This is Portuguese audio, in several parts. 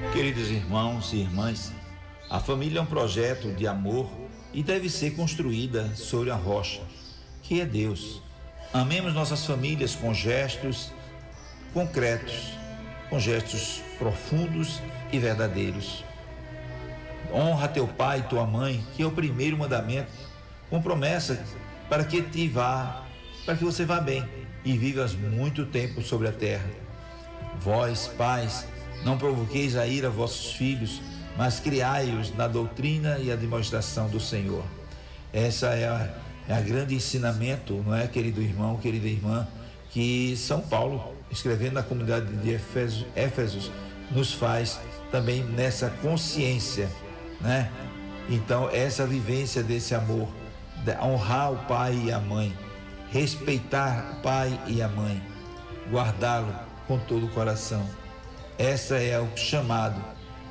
Queridos irmãos e irmãs, a família é um projeto de amor e deve ser construída sobre a rocha, que é Deus. Amemos nossas famílias com gestos concretos, com gestos profundos e verdadeiros. Honra teu pai e tua mãe, que é o primeiro mandamento, com promessa para que você vá bem e vivas muito tempo sobre a terra. Vós, pais, não provoqueis a ira vossos filhos, mas criai-os na doutrina e a demonstração do Senhor. Essa é a grande ensinamento, não é, querido irmão, querida irmã, que São Paulo, escrevendo na comunidade de Éfesos, nos faz também nessa consciência, né? Então, essa vivência desse amor, honrar o pai e a mãe, respeitar o pai e a mãe, guardá-lo com todo o coração. Essa é o chamado: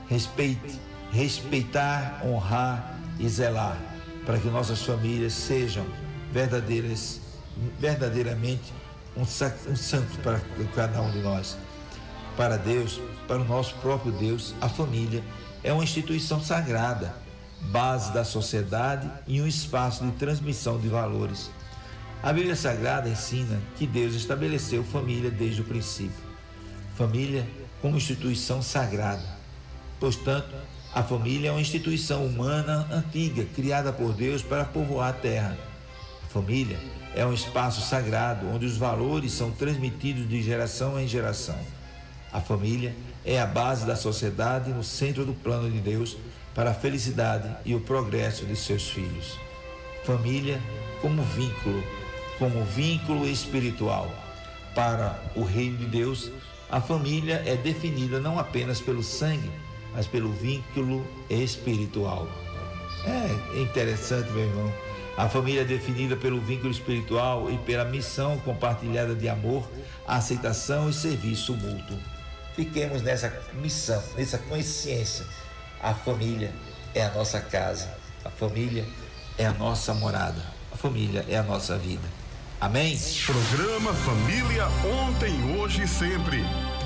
respeitar, honrar e zelar, para que nossas famílias sejam verdadeiramente um santo para cada um de nós. Para Deus, para o nosso próprio Deus, a família é uma instituição sagrada, base da sociedade e um espaço de transmissão de valores. A Bíblia Sagrada ensina que Deus estabeleceu família desde o princípio. Família como instituição sagrada. Portanto, a família é uma instituição humana antiga, criada por Deus para povoar a terra. A família é um espaço sagrado, onde os valores são transmitidos de geração em geração. A família é a base da sociedade no centro do plano de Deus para a felicidade e o progresso de seus filhos. Família como vínculo espiritual. Para o reino de Deus, a família é definida não apenas pelo sangue, mas pelo vínculo espiritual. É interessante, meu irmão. A família é definida pelo vínculo espiritual e pela missão compartilhada de amor, aceitação e serviço mútuo. Fiquemos nessa missão, nessa consciência. A família é a nossa casa. A família é a nossa morada. A família é a nossa vida. Amém? Programa Família Ontem, Hoje e Sempre.